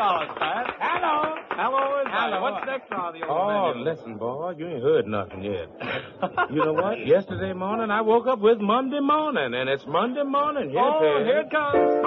dollars, Pat. Hello. Hello, is Hello. What's next on the old Oh, menu? listen, boy, you ain't heard nothing yet. You know what? Yesterday morning, I woke up with Monday morning, and it's Monday morning. Here it is. Here it comes.